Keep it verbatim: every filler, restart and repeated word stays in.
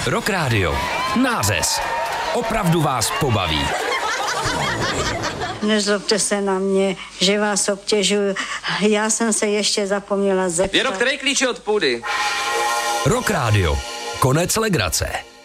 Rock Radio. Nářez. Opravdu vás pobaví. Nezlobte se na mě, že vás obtěžuju. Já jsem se ještě zapomněla zeptat. Věro, který klíč je od půdy? Rock Radio. Konec legrace.